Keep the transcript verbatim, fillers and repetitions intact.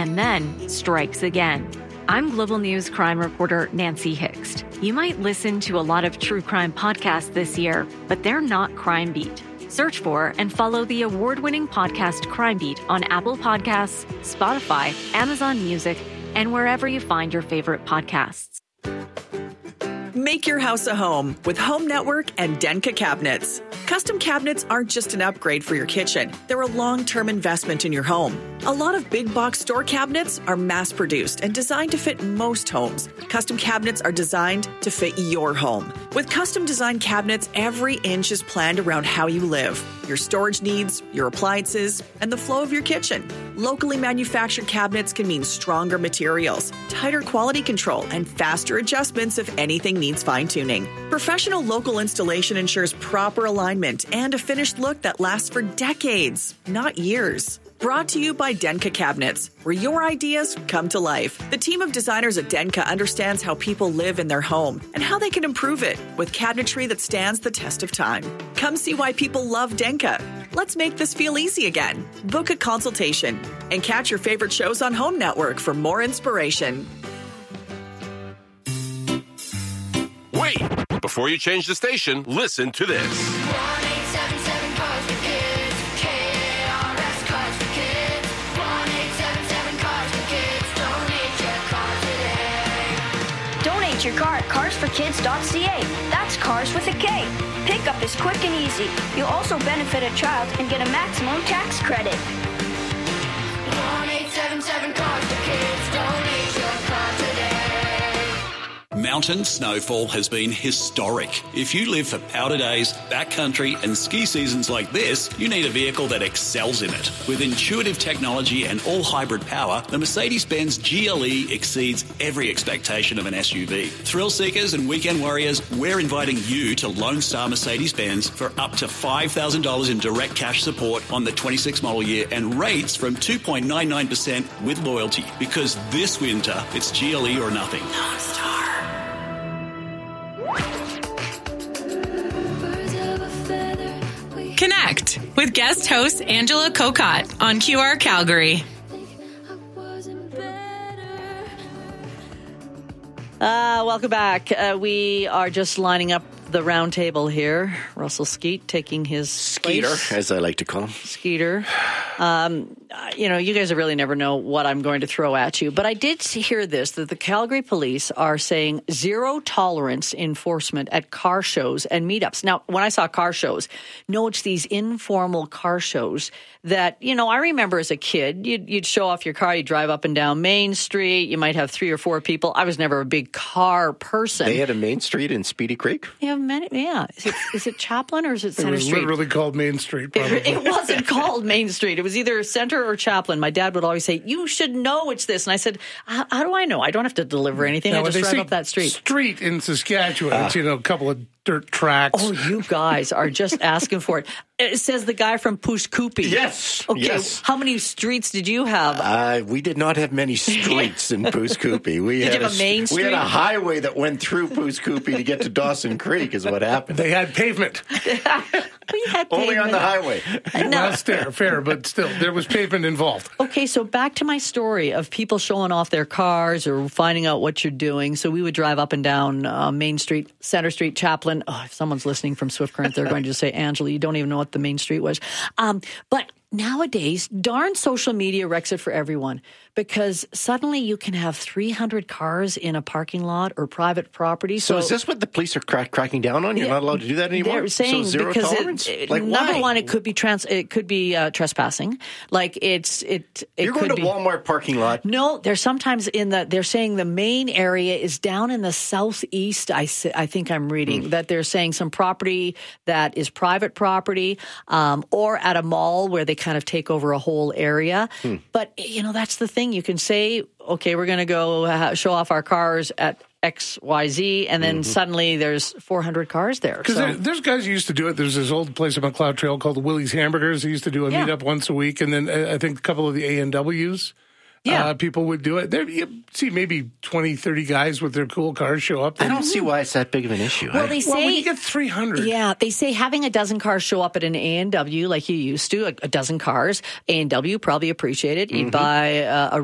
and then strikes again. I'm Global News crime reporter Nancy Hixt. You might listen to a lot of true crime podcasts this year, but they're not Crime Beat. Search for and follow the award-winning podcast Crime Beat on Apple Podcasts, Spotify, Amazon Music, and wherever you find your favorite podcasts. Make your house a home with Home Network and Denka cabinets. Custom cabinets aren't just an upgrade for your kitchen. They're a long-term investment in your home. A lot of big box store cabinets are mass-produced and designed to fit most homes. Custom cabinets are designed to fit your home. With custom designed cabinets, every inch is planned around how you live, your storage needs, your appliances, and the flow of your kitchen. Locally manufactured cabinets can mean stronger materials, tighter quality control, and faster adjustments if anything needs fine-tuning. Professional local installation ensures proper alignment and a finished look that lasts for decades, not years. Brought to you by Denka Cabinets, where your ideas come to life. The team of designers at Denka understands how people live in their home and how they can improve it with cabinetry that stands the test of time. Come see why people love Denka. Let's make this feel easy again. Book a consultation and catch your favorite shows on Home Network for more inspiration. Wait! Before you change the station, listen to this. Your car at cars for kids dot c a. That's cars with a K. Pickup is quick and easy. You'll also benefit a child and get a maximum tax credit. one eight seven seven cars for kids. Donate your car today. Mountain snowfall has been historic. If you live for powder days, backcountry and ski seasons like this, you need a vehicle that excels in it. With intuitive technology and all-hybrid power, the Mercedes-Benz G L E exceeds every expectation of an S U V. Thrill seekers and weekend warriors, we're inviting you to Lone Star Mercedes-Benz for up to five thousand dollars in direct cash support on the twenty-six model year and rates from two point nine nine percent with loyalty. Because this winter, it's G L E or nothing. Lone Star. Connect with guest host Angela Kokot on Q R Calgary. Uh, welcome back. Uh, we are just lining up the round table here. Russell Skeet taking his Skeeter, place. as I like to call him. Skeeter. Um, you know, you guys really never know what I'm going to throw at you. But I did see, hear this, that the Calgary police are saying zero tolerance enforcement at car shows and meetups. Now, when I saw car shows, no, it's these informal car shows that, you know, I remember as a kid, you'd, you'd show off your car, you'd drive up and down Main Street, you might have three or four people. I was never a big car person. They had a Main Street in Speedy Creek? They have many, yeah. Is it, is it Chaplin or is it Center It was Street? literally called Main Street, probably. It, it wasn't called Main Street. It was either Center or Chaplin. My dad would always say, you should know it's this. And I said, how, how do I know? I don't have to deliver anything. Now, I when just they drive say up that street. Street in Saskatchewan, Ah. it's, you know, a couple of dirt tracks. Oh, you guys are just asking for it. It says the guy from Pushkupi. Yes. Okay. Yes. How many streets did you have? Uh, we did not have many streets in Pushkupi. We Did had you have a main We street? had a highway that went through Pushkupi to get to Dawson Creek is what happened. They had pavement. We had Only on pavement. the highway. No. Well, that's fair, fair, but still, there was pavement involved. Okay, so back to my story of people showing off their cars or finding out what you're doing. So we would drive up and down uh, Main Street, Center Street, Chaplin. Oh, if someone's listening from Swift Current, they're going to say, Angela, you don't even know what the Main Street was. Um, but nowadays, darn social media wrecks it for everyone because suddenly you can have three hundred cars in a parking lot or private property. So, So, is this what the police are crack, cracking down on? You're Yeah, not allowed to do that anymore? They're saying so zero because tolerance? It, it, like number why? one, it could be trans. It could be uh, trespassing. Like it's it. it You're could going to be, Walmart parking lot. No, they're sometimes in the. They're saying the main area is down in the southeast. I s- I think I'm reading Hmm. that they're saying some property that is private property, um, or at a mall where they kind of take over a whole area. Hmm. But you know that's the thing. You can say, okay, we're going to go uh, show off our cars at X Y Z, and then Mm-hmm. suddenly there's four hundred cars there. Because So. there, there's guys who used to do it. There's this old place on McLeod Trail called the Willie's Hamburgers. They used to do a Yeah. meetup once a week, and then uh, I think a couple of the A and Ws. Yeah. Uh, people would do it. There, you see maybe twenty, thirty guys with their cool cars show up. I don't see why it's that big of an issue. Well, I- they say Well, when you get three hundred. Yeah, they say having a dozen cars show up at an A and W like you used to, a, a dozen cars, A and W probably appreciate it. You'd buy uh, a